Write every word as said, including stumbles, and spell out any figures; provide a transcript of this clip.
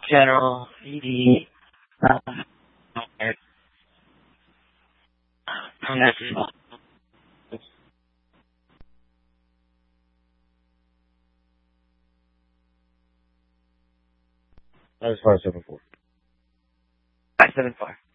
general, E D, uh, that's That was five seven four. five seven four.